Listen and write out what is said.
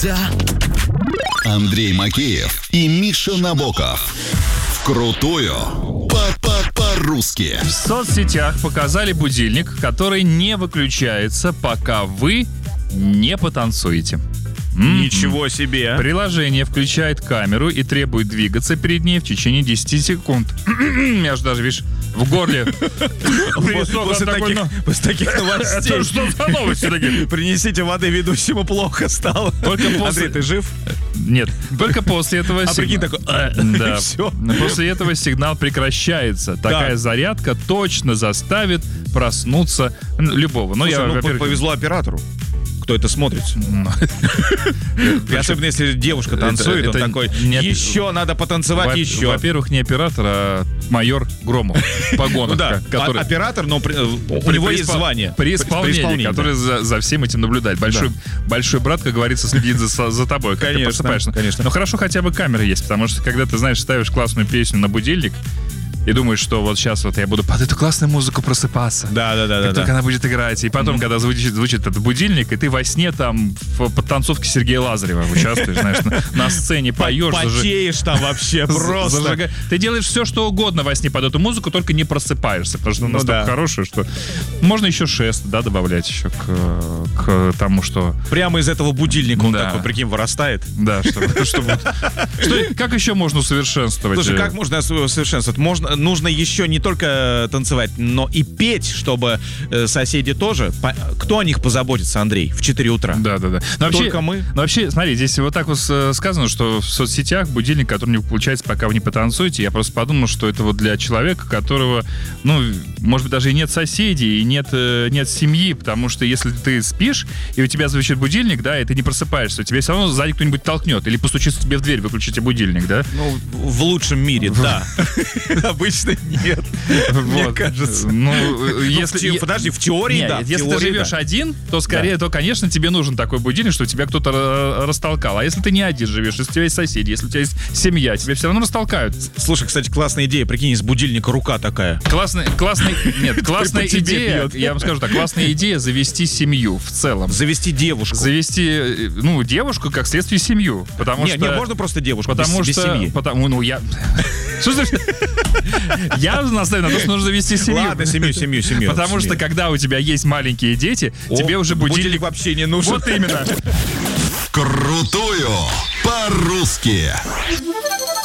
Андрей Макеев и Миша Набоков. Вкрутую по-русски. В соцсетях показали будильник, который не выключается, пока вы не потанцуете. Ничего себе. Приложение включает камеру и требует двигаться перед ней в течение 10 секунд. Я же даже, видишь, в горле После таких новостей. Это что за новости такие? Принесите воды, ведущему плохо стало. Андрей, ты жив? Нет, только после этого А прикинь, такой, Да. все. После этого сигнал прекращается. Такая зарядка точно заставит проснуться любого. Но Слушай, во-первых, повезло оператору. Кто это смотрит? И особенно если девушка танцует, он такой, еще надо потанцевать, еще. Во-первых, не оператор, а майор Громов в погонах. Да, оператор, но у него есть звание. При исполнении, который за всем этим наблюдает. Большой брат, как говорится, следит за тобой, как ты просыпаешься. Конечно. Но хорошо, хотя бы камера есть, потому что когда ты, знаешь, ставишь классную песню на будильник и думаешь, что вот сейчас вот я буду под эту классную музыку просыпаться. Да. Как только она будет играть. И потом, когда звучит этот будильник, и ты во сне там в подтанцовке Сергея Лазарева участвуешь, знаешь, на сцене поешь. Потеешь там вообще просто. Ты делаешь все, что угодно во сне под эту музыку, только не просыпаешься, потому что она настолько хорошая, что можно еще шест, добавлять еще к тому, что... Прямо из этого будильника он такой, прикинь, вырастает. Да, чтобы... Как еще можно усовершенствовать? Слушай, как можно усовершенствовать? Нужно еще не только танцевать, но и петь, чтобы соседи тоже... Кто о них позаботится, Андрей, в 4 утра? Да. Только мы? Вообще, смотри, здесь вот так вот сказано, что в соцсетях будильник, который не получается, пока вы не потанцуете. Я просто подумал, что это вот для человека, которого, может быть, даже и нет соседей, и нет семьи, потому что если ты спишь, и у тебя звучит будильник, да, и ты не просыпаешься, тебе все равно сзади кто-нибудь толкнет или постучится тебе в дверь, выключите будильник, да? В лучшем мире, да. Обычно нет, мне кажется. Подожди, в теории, да. Если ты живешь один, то скорее, то, конечно, тебе нужен такой будильник, что тебя кто-то растолкал. А если ты не один живешь, если у тебя есть соседи, если у тебя есть семья, тебя все равно растолкают. Слушай, кстати, классная идея. Прикинь, из будильника рука такая. Классная идея, я вам скажу так, классная идея завести семью в целом. Завести девушку. Завести, девушку как следствие семью. Не, можно просто девушку без семьи. Что значит? Я настаиваю на том, что нужно завести семью. Ладно, семью. Потому что когда у тебя есть маленькие дети, тебе уже будильник вообще не нужен. Вот именно. Крутую по-русски.